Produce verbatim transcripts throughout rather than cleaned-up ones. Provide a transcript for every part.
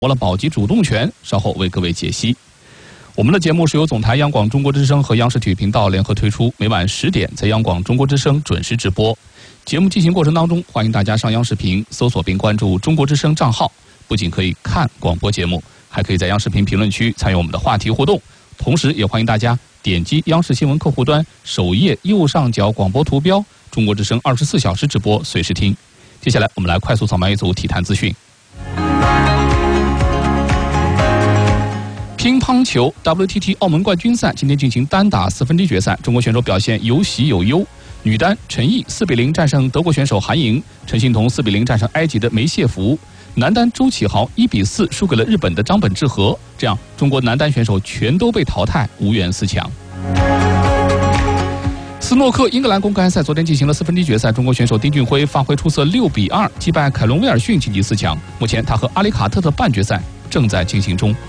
握了保级主动权，稍后为各位解析。我们的节目是由总台央广中国之声和央视体育频道联合推出，每晚十点在央广中国之声准时直播。节目进行过程当中，欢迎大家上央视频搜索并关注中国之声账号，不仅可以看广播节目，还可以在央视频评论区参与我们的话题互动。同时也欢迎大家点击央视新闻客户端首页右上角广播图标，中国之声二十四小时直播，随时听。接下来我们来快速扫描一组体坛资讯。乒乓球 W T T 澳门冠军赛今天进行单打四分之一决赛，中国选手表现有喜有忧。女单陈毅四比零战胜德国选手韩莹，陈幸同四比零战胜埃及的梅谢弗。男单周启豪一比四输给了日本的张本智和，这样中国男单选手全都被淘汰，无缘四强。斯诺克英格兰公开赛昨天进行了四分之一决赛，中国选手丁俊晖发挥出色，六比二击败凯伦威尔逊晋级四强。目前他和阿里卡特的半决赛正在进行中。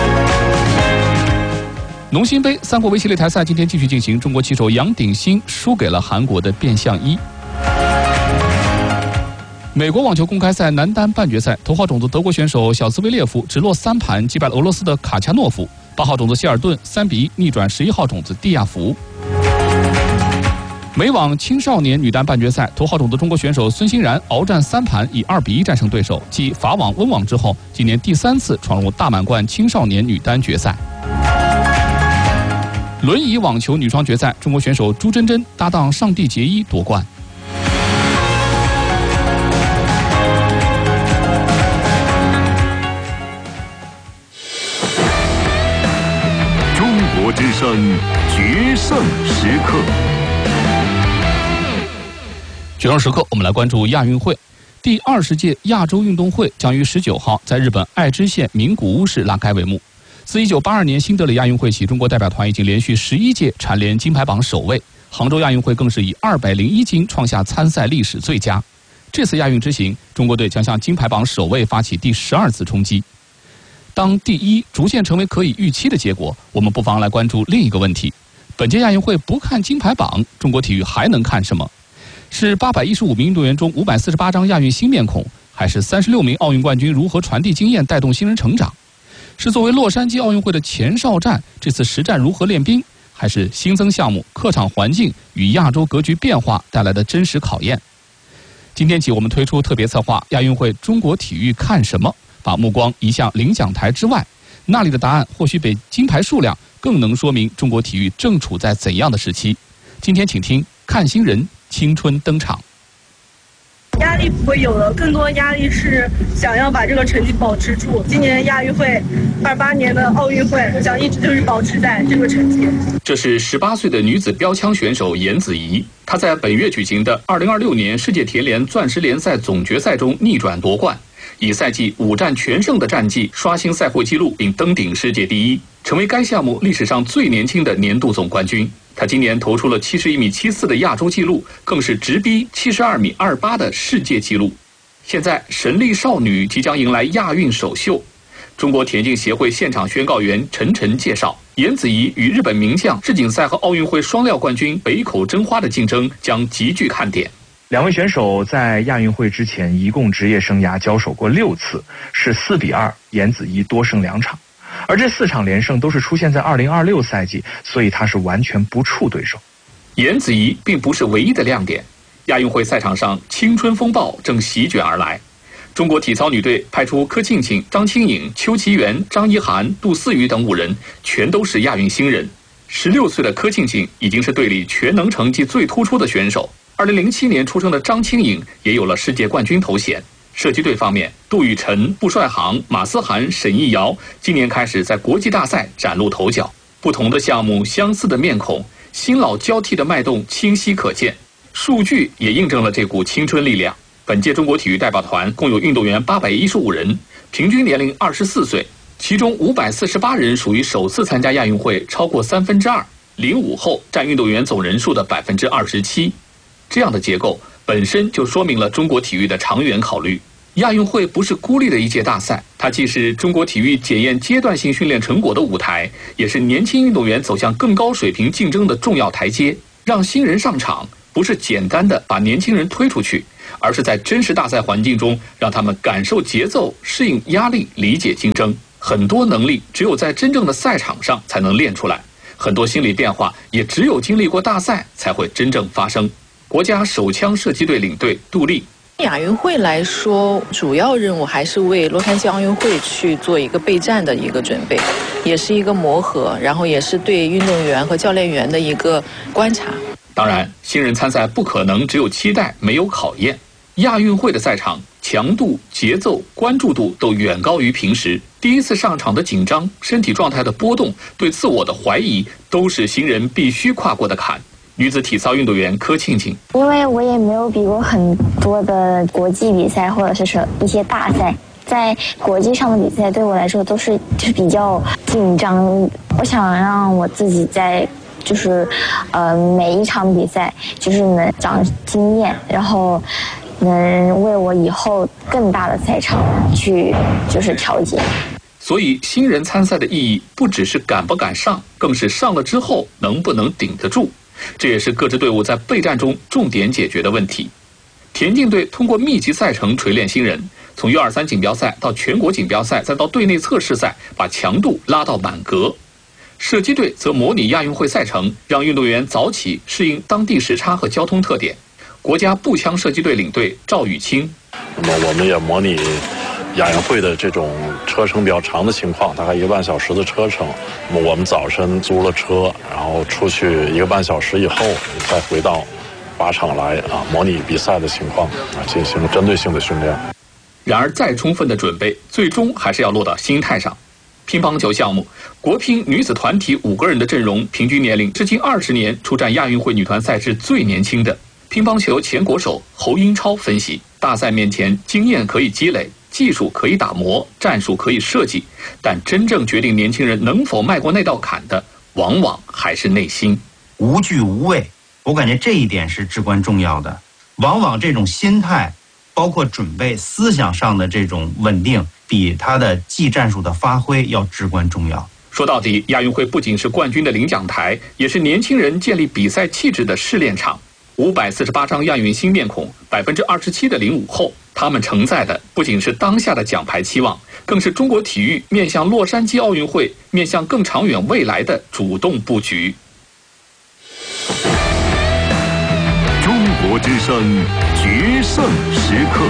农心杯三国围棋擂台赛今天继续进行，中国棋手杨鼎新输给了韩国的卞相一。美国网球公开赛男单半决赛，头号种子德国选手小兹维列夫直落三盘击败了俄罗斯的卡恰诺夫，八号种子希尔顿三比一逆转十一号种子蒂亚福。美网青少年女单半决赛，头号种子中国选手孙欣然鏖战三盘，以二比一战胜对手，继法网、温网之后，今年第三次闯入大满贯青少年女单决赛。轮椅网球女双决赛，中国选手朱珍珍搭档上地结衣夺冠。 中国之声决胜时刻。 决胜时刻，我们来关注亚运会。第二十届亚洲运动会将于十九号在日本爱知县名古屋市拉开帷幕。自一九八二年新德里亚运会起，中国代表团已经连续十一届蝉联金牌榜首位。杭州亚运会更是以二百零一金创下参赛历史最佳。这次亚运之行，中国队将向金牌榜首位发起第十二次冲击。当第一逐渐成为可以预期的结果，我们不妨来关注另一个问题：本届亚运会不看金牌榜，中国体育还能看什么？是八百一十五名运动员中五百四十八张亚运新面孔，还是三十六名奥运冠军如何传递经验，带动新人成长？是作为洛杉矶奥运会的前哨战，这次实战如何练兵，还是新增项目、客场环境与亚洲格局变化带来的真实考验？今天起，我们推出特别策划《亚运会中国体育看什么》，把目光移向领奖台之外，那里的答案或许比金牌数量更能说明中国体育正处在怎样的时期。今天请听看新人青春登场。 压力不会有了，更多压力是想要把这个成绩保持住。今年亚运会，二八年的奥运会，想一直就是保持在这个成绩。 这是十八岁的女子标枪选手严子怡，她在本月举行的二零二六年世界田联钻石联赛总决赛中逆转夺冠，以赛季五战全胜的战绩刷新赛会纪录，并登顶世界第一，成为该项目历史上最年轻的年度总冠军。他今年投出了七十一米七四的亚洲纪录，更是直逼七十二米二八的世界纪录。现在神力少女即将迎来亚运首秀。中国田径协会现场宣告员陈晨介绍，严子怡与日本名将世锦赛和奥运会双料冠军北口真花的竞争将极具看点。 两位选手在亚运会之前一共职业生涯交手过六次，是四比二，严子怡多胜两场。而这四场连胜都是出现在二零二六赛季，所以他是完全不怵对手。 严子怡并不是唯一的亮点，亚运会赛场上青春风暴正席卷而来。中国体操女队派出柯庆庆、张清颖、邱其元、张一涵、杜思雨等五人，全都是亚运新人。十六岁的柯庆庆已经是队里全能成绩最突出的选手。二零零七年出生的张清颖也有了世界冠军头衔。射击队方面，杜雨辰、布帅航、马思涵、沈艺瑶今年开始在国际大赛崭露头角。不同的项目，相似的面孔，新老交替的脉动清晰可见。数据也印证了这股青春力量。本届中国体育代表团共有运动员八百一十五人，平均年龄二十四岁，其中五百四十八人属于首次参加亚运会，超过三分之二，零五后占运动员总人数的百分之二十七。这样的结构本身就说明了中国体育的长远考虑。亚运会不是孤立的一届大赛，它既是中国体育检验阶段性训练成果的舞台，也是年轻运动员走向更高水平竞争的重要台阶。让新人上场，不是简单的把年轻人推出去， 而是在真实大赛环境中让他们感受节奏、适应压力、理解竞争。很多能力只有在真正的赛场上才能练出来，很多心理变化也只有经历过大赛才会真正发生。国家手枪射击队领队杜丽。 亚运会来说，主要任务还是为洛杉矶奥运会去做一个备战的一个准备，也是一个磨合，然后也是对运动员和教练员的一个观察。 当然，新人参赛不可能只有期待没有考验。亚运会的赛场强度、节奏、关注度都远高于平时。第一次上场的紧张、身体状态的波动、对自我的怀疑，都是新人必须跨过的坎。女子体操运动员柯庆庆， 因为我也没有比过很多的国际比赛或者是说一些大赛，在国际上的比赛对我来说都是就是比较紧张。我想让我自己在就是呃每一场比赛就是能长经验，然后能为我以后更大的赛场去就是调节。 所以新人参赛的意义不只是敢不敢上，更是上了之后能不能顶得住。这也是各支队伍在备战中重点解决的问题。田径队通过密集赛程锤炼新人，从 U 二三 锦标赛到全国锦标赛，再到队内测试赛，把强度拉到满格。射击队则模拟亚运会赛程，让运动员早起适应当地时差和交通特点。国家步枪射击队领队赵雨清， 那么我们也模拟亚运会的这种车程比较长的情况，大概一个半小时的车程。那么我们早晨租了车，然后出去一个半小时以后，再回到靶场来啊，模拟比赛的情况啊，进行针对性的训练。 然而，再充分的准备，最终还是要落到心态上。乒乓球项目，国乒女子团体五个人的阵容，平均年龄至今二十年，出战亚运会女团赛事最年轻的。乒乓球前国手侯英超分析，大赛面前经验可以积累，技术可以打磨，战术可以设计，但真正决定年轻人能否迈过那道坎的，往往还是内心。 无惧无畏，我感觉这一点是至关重要的。往往这种心态，包括准备思想上的这种稳定，比他的技战术的发挥要至关重要。 说到底，亚运会不仅是冠军的领奖台，也是年轻人建立比赛气质的试炼场。五百四十八张亚运新面孔，百分之二十七的零五后，他们承载的不仅是当下的奖牌期望，更是中国体育面向洛杉矶奥运会、面向更长远未来的主动布局。 中国之声决胜时刻。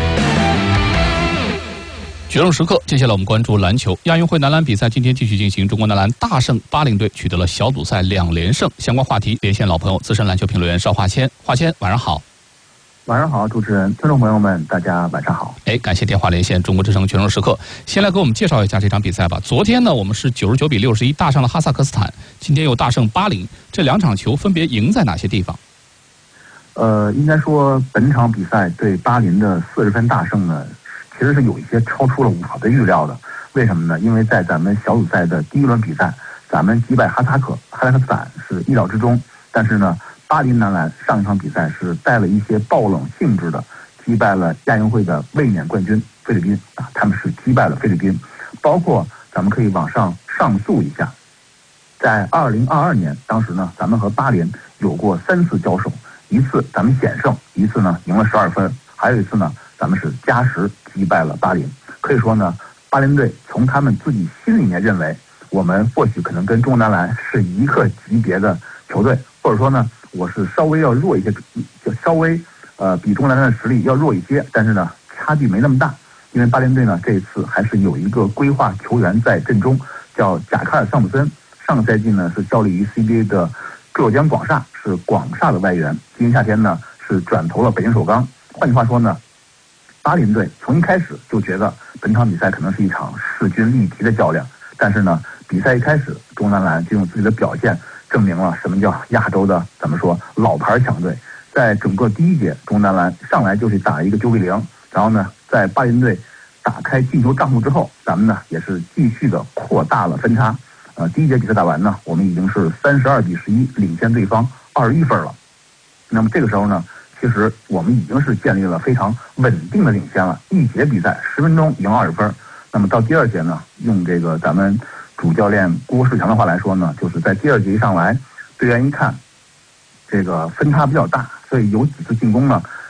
决胜时刻，接下来我们关注篮球。亚运会男篮比赛今天继续进行，中国男篮大胜巴林队，取得了小组赛两连胜。相关话题连线老朋友资深篮球评论员邵华谦。华谦，晚上好。 晚上好，主持人、听众朋友们，大家晚上好。 哎，感谢电话连线中国之声决胜时刻。先来给我们介绍一下这场比赛吧。昨天呢，我们是九十九比六十一大胜了哈萨克斯坦，今天又大胜巴林，这两场球分别赢在哪些地方？ 呃，应该说本场比赛对巴林的四十分大胜呢，其实是有一些超出了我的预料的。为什么呢？因为在咱们小组赛的第一轮比赛，咱们击败哈萨克哈萨克斯坦是意料之中，但是呢，巴林男篮上一场比赛是带了一些爆冷性质的，击败了亚运会的卫冕冠军菲律宾啊，他们是击败了菲律宾。包括咱们可以往上上诉一下，在二零二二年，当时呢，咱们和巴林有过三次交手，一次咱们险胜，一次呢赢了十二分，还有一次呢，咱们是加时击败了巴林。可以说呢，巴林队从他们自己心里面认为，我们或许可能跟中国男篮是一个级别的球队，或者说呢，我是稍微要弱一些，就稍微呃比中国男篮的实力要弱一些，但是呢，差距没那么大。因为巴林队呢这一次还是有一个规划球员在阵中，叫贾卡尔·桑普森。上个赛季呢是效力于 C B A 的浙江广厦，是广厦的外援。今年夏天呢是转投了北京首钢。换句话说呢，巴林队从一开始就觉得本场比赛可能是一场势均力敌的较量，但是呢，比赛一开始，中国男篮就用自己的表现证明了什么叫亚洲的怎么说老牌强队。在整个第一节，中国男篮上来就去打一个九比零，然后呢，在巴林队打开进球账户之后，咱们呢也是继续的扩大了分差。呃，第一节比赛打完呢，我们已经是三十二比十一领先对方二十一分了。那么这个时候呢，其实我们已经是建立了非常稳定的领先了。一节比赛十分钟赢二十分。那么到第二节呢，用这个咱们主教练郭世强的话来说呢，就是在第二节一上来，队员一看这个分差比较大，所以有几次进攻呢，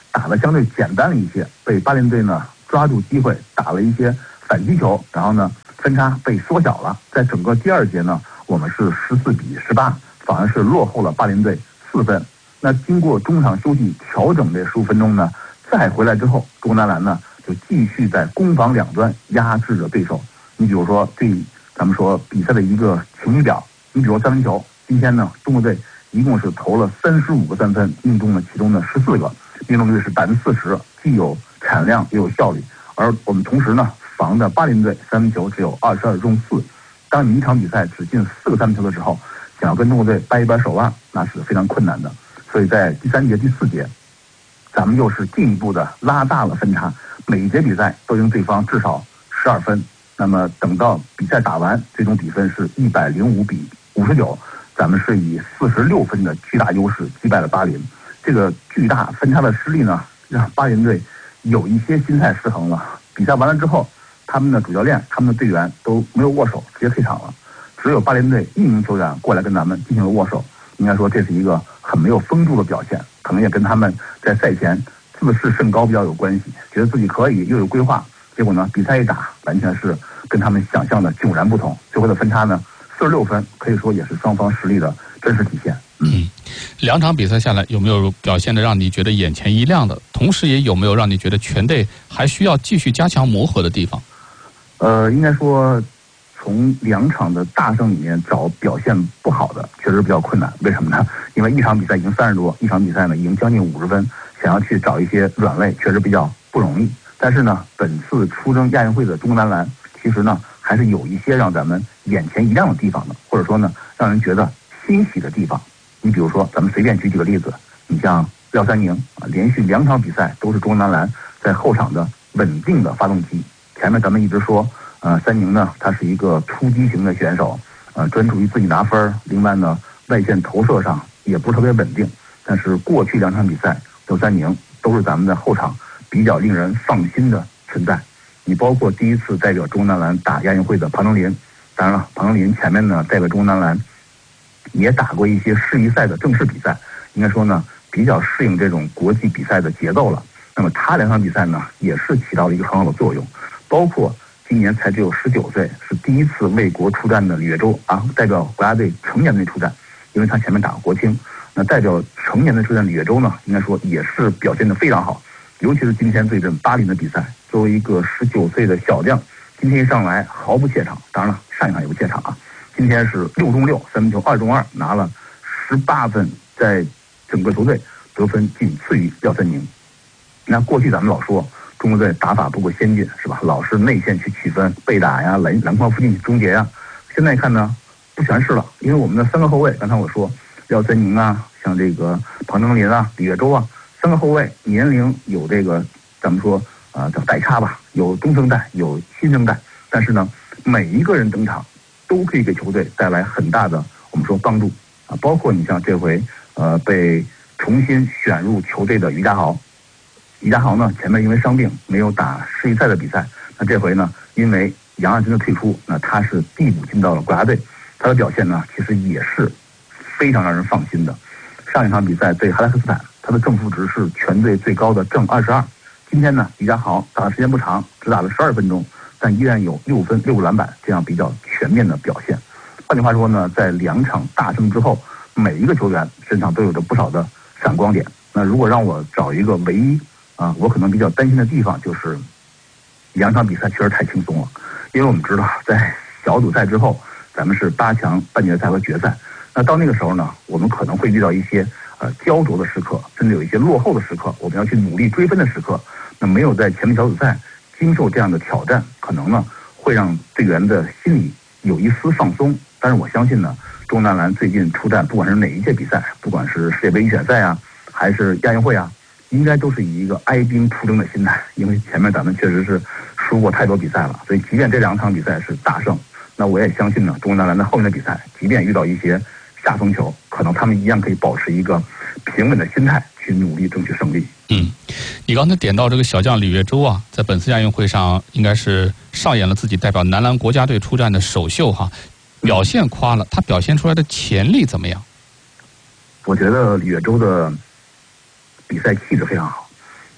打得相对简单了一些，被巴林队呢抓住机会打了一些反击球，然后呢分差被缩小了。在整个第二节呢，我们是十四比十八，反而是落后了巴林队四分。那经过中场休息调整这十五分钟呢，再回来之后，中国男篮呢就继续在攻防两端压制着对手。你比如说对咱们说比赛的一个情绪表，你比如三分球，今天呢中国队一共是投了三十五个三分，命中了其中的十四个，命中率是百分之四十，既有产量也有效率。而我们同时呢防的巴林队三分球只有二十二中四。当你一场比赛只进四个三分球的时候，想要跟中国队掰一掰手腕，那是非常困难的。所以在第三节、第四节，咱们又是进一步的拉大了分差，每一节比赛都赢对方至少十二分。那么等到比赛打完，最终比分是一百零五比五十九，咱们是以四十六分的巨大优势击败了巴林。这个巨大分差的失利呢，让巴林队有一些心态失衡了。比赛完了之后，他们的主教练、他们的队员都没有握手，直接退场了。只有巴林队一名球员过来跟咱们进行了握手。应该说这是一个很没有风度的表现，可能也跟他们在赛前自视甚高比较有关系，觉得自己可以又有规划，结果呢比赛一打完全是跟他们想象的迥然不同。最后的分差呢四十六分，可以说也是双方实力的真实体现。 嗯，两场比赛下来，有没有表现的让你觉得眼前一亮的？同时也有没有让你觉得全队还需要继续加强磨合的地方？ 呃，应该说从两场的大胜里面找表现不好的确实比较困难。为什么呢？因为一场比赛赢三十多，一场比赛呢赢将近五十分，想要去找一些软肋确实比较不容易。但是呢，本次出征亚运会的中国男篮其实呢还是有一些让咱们眼前一亮的地方的，或者说呢让人觉得欣喜的地方。你比如说咱们随便举几个例子，你像廖三宁啊，连续两场比赛都是中国男篮在后场的稳定的发动机。前面咱们一直说呃，三宁呢，他是一个突击型的选手，呃，专注于自己拿分。另外呢，外线投射上也不是特别稳定。但是过去两场比赛，刘三宁都是咱们的后场比较令人放心的存在。你包括第一次代表中国男篮打亚运会的庞정林，当然了，庞정林前面呢代表中国男篮也打过一些世预赛的正式比赛，应该说呢比较适应这种国际比赛的节奏了。那么他两场比赛呢也是起到了一个很好的作用，包括今年才只有十九岁，是第一次为国出战的李月洲啊，代表国家队成年队出战，因为他前面打过国青。那代表成年队出战李月洲呢，应该说也是表现得非常好，尤其是今天对阵巴林的比赛，作为一个十九岁的小将，今天一上来毫不怯场，当然了，上一场也不怯场啊。今天是六中六，三分球二中二，拿了十八分，在整个球队得分仅次于廖三宁。那过去咱们老说中国队打法不够先进，是吧？老是内线去取分，背打呀，篮篮筐附近去终结呀。现在看呢，不全是了，因为我们的三个后卫，刚才我说廖三宁啊，像这个庞정林啊、李月洲啊，三个后卫年龄有这个咱们说啊、呃、叫代差吧，有中生代，有新生代，但是呢，每一个人登场都可以给球队带来很大的我们说帮助啊。包括你像这回呃被重新选入球队的于家豪。于家豪呢，前面因为伤病没有打世预赛的比赛，那这回呢，因为杨亚军的退出，那他是递补进到了国家队，他的表现呢，其实也是非常让人放心的。上一场比赛对哈萨克斯坦，他的正负值是全队最高的正二十二。今天呢，于家豪打的时间不长，只打了十二分钟，但依然有六分六个篮板，这样比较全面的表现。换句话说呢，在两场大胜之后，每一个球员身上都有着不少的闪光点。那如果让我找一个唯一啊，我可能比较担心的地方就是两场比赛确实太轻松了，因为我们知道在小组赛之后，咱们是八强、半决赛和决赛。那到那个时候呢，我们可能会遇到一些呃焦灼的时刻，甚至有一些落后的时刻，我们要去努力追分的时刻。那没有在前面小组赛经受这样的挑战，可能呢会让队员的心里有一丝放松。但是我相信呢，中国男篮最近出战，不管是哪一届比赛，不管是世界杯预选赛啊，还是亚运会啊，应该都是以一个哀兵出征的心态，因为前面咱们确实是输过太多比赛了，所以即便这两场比赛是大胜，那我也相信呢，中国男篮的后面的比赛，即便遇到一些下风球，可能他们一样可以保持一个平稳的心态去努力争取胜利。 嗯，你刚才点到这个小将李月洲啊，在本次亚运会上应该是上演了自己代表男篮国家队出战的首秀哈，表现夸了，他表现出来的潜力怎么样？ 我觉得李月洲的比赛气质非常好，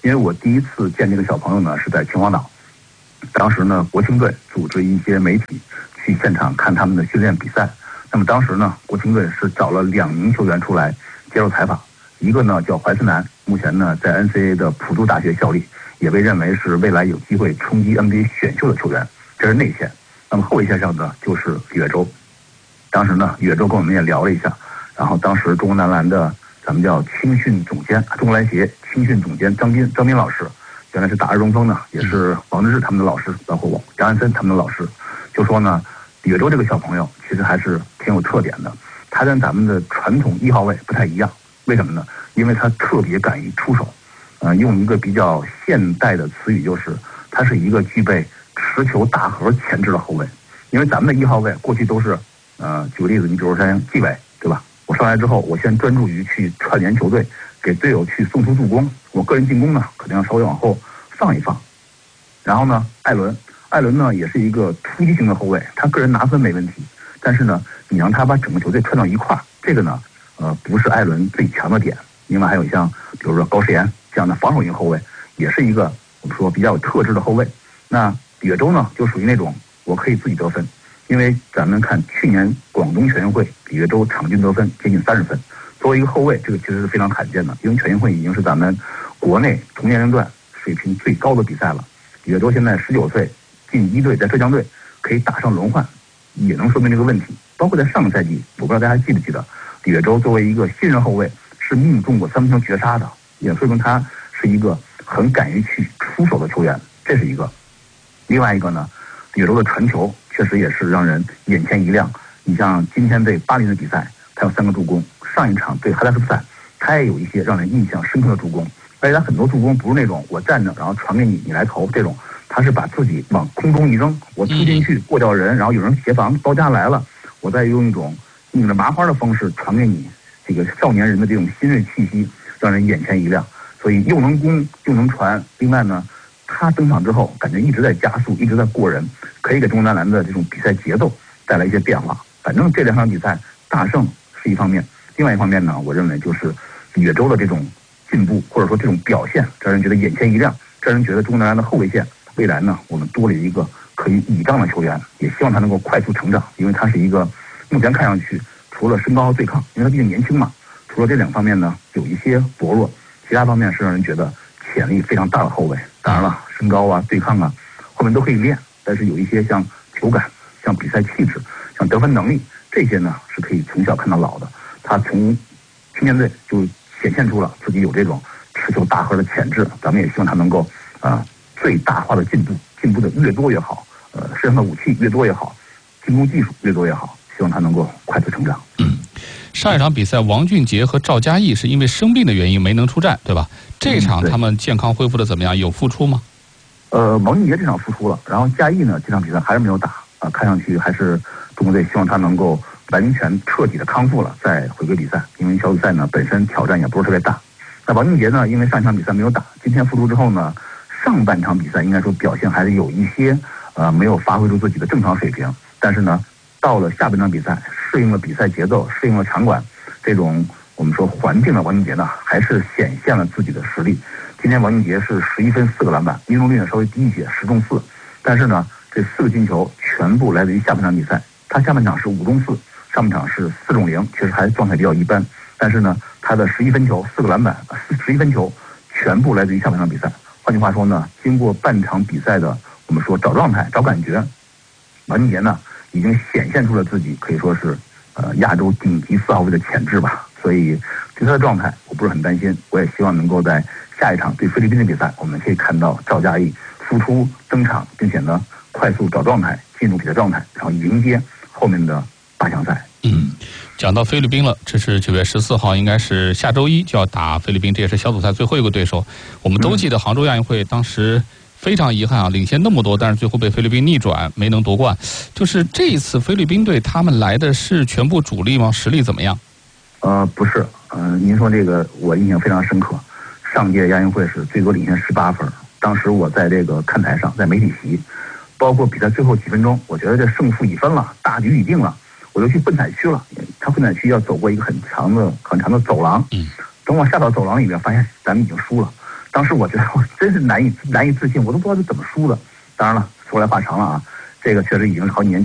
因为我第一次见这个小朋友呢是在秦皇岛，当时呢国青队组织一些媒体去现场看他们的训练比赛。那么当时呢国青队是找了两名球员出来接受采访，一个呢叫怀斯南，目前呢在 N C A A 的普渡大学效力，也被认为是未来有机会冲击 N B A 选秀的球员，这是内线。那么后卫线上呢就是李岳洲，当时呢李岳洲跟我们也聊了一下，然后当时中国男篮的咱们叫青训总监，中国篮协青训总监张斌张斌老师，原来是打二中锋呢，也是王治郅他们的老师，包括我杨安森他们的老师，就说呢李岳洲这个小朋友其实还是挺有特点的，他跟咱们的传统一号位不太一样，为什么呢？因为他特别敢于出手，呃，用一个比较现代的词语，就是他是一个具备持球大核潜质的后卫。因为咱们的一号位过去都是，呃，举个例子，你比如说像季伟，对吧？我上来之后，我先专注于去串联球队，给队友去送出助攻，我个人进攻呢可能要稍微往后放一放。然后呢，艾伦，艾伦呢也是一个突击型的后卫，他个人拿分没问题，但是呢，你让他把整个球队串到一块儿，这个呢，呃，不是艾伦最强的点。另外还有像比如说高世岩这样的防守型后卫，也是一个我们说比较有特质的后卫。那岳州呢，就属于那种我可以自己得分，因为咱们看去年广东全运会，岳州场均得分接近三十分。作为一个后卫，这个其实是非常罕见的，因为全运会已经是咱们国内同年龄段水平最高的比赛了。岳州现在十九岁进一队，在浙江队可以打上轮换，也能说明这个问题。包括在上个赛季，我不知道大家记不记得，岳州作为一个新人后卫是命中过三分球绝杀的，也说明他是一个很敢于去出手的球员，这是一个。另外一个呢，岳州的传球确实也是让人眼前一亮。你像今天对巴林的比赛，他有三个助攻；上一场对哈萨克斯坦，他也有一些让人印象深刻的助攻。而且他很多助攻不是那种我站着然后传给你，你来投这种，他是把自己往空中一扔，我突进去过掉人，然后有人协防，包夹来了，我再用一种拧着麻花的方式传给你。这个少年人的这种新锐气息让人眼前一亮，所以又能攻又能传。另外呢，他登场之后感觉一直在加速，一直在过人，可以给中国男篮的这种比赛节奏带来一些变化。反正这两场比赛大胜是一方面，另外一方面呢，我认为就是岳州的这种进步或者说这种表现让人觉得眼前一亮，让人觉得中国男篮的后卫线未来呢我们多了一个可以倚仗的球员，也希望他能够快速成长，因为他是一个目前看上去除了身高和对抗，因为他毕竟年轻嘛，除了这两方面呢有一些薄弱，其他方面是让人觉得潜力非常大的后卫。当然了，身高啊对抗啊后面都可以练，但是有一些像球感、像比赛气质、像得分能力，这些呢是可以从小看到老的。他从青年队就显现出了自己有这种持球大核的潜质，咱们也希望他能够啊、呃、最大化的进步，进步的越多越好，呃身上的武器越多越好，进攻技术越多越好，希望他能够快速成长。 嗯，上一场比赛王俊杰和赵嘉译是因为生病的原因没能出战，对吧？这场他们健康恢复的怎么样？有复出吗？ 呃，王俊杰这场复出了，然后嘉译呢这场比赛还是没有打啊、呃，看上去还是中国队希望他能够完全彻底的康复了再回归比赛，因为小组赛呢本身挑战也不是特别大。那王俊杰呢，因为上一场比赛没有打，今天复出之后呢，上半场比赛应该说表现还是有一些呃没有发挥出自己的正常水平，但是呢，到了下半场比赛，适应了比赛节奏，适应了场馆这种我们说环境的王俊杰呢，还是显现了自己的实力。今天王俊杰是十一分四个篮板，命中率呢稍微低一些，十中四，但是呢，这四个进球全部来自于下半场比赛。他下半场是五中四，上半场是四中零，确实还状态比较一般。但是呢，他的十一分球、四个篮板、十一分球全部来自于下半场比赛。换句话说呢，经过半场比赛的我们说找状态、找感觉，王俊杰呢已经显现出了自己可以说是呃亚洲顶级四号位的潜质吧。所以对他的状态我不是很担心，我也希望能够在下一场对菲律宾的比赛，我们可以看到赵嘉译复出登场，并且呢快速找状态，进入比赛状态，然后迎接后面的八强赛。 嗯，讲到菲律宾了，这是九月十四号，应该是下周一就要打菲律宾，这也是小组赛最后一个对手。我们都记得杭州亚运会当时非常遗憾啊，领先那么多，但是最后被菲律宾逆转，没能夺冠。就是这一次菲律宾队他们来的是全部主力吗？实力怎么样？ 呃，不是，呃，您说这个我印象非常深刻。上届亚运会是最多领先十八分，当时我在这个看台上，在媒体席，包括比赛最后几分钟，我觉得这胜负已分了，大局已定了，我就去混采区了。他混采区要走过一个很长的、很长的走廊。嗯。等我下到走廊里面，发现咱们已经输了。 当时我觉得我真是难以难以置信，我都不知道是怎么输的。当然了，说来话长了啊，这个确实已经是好几年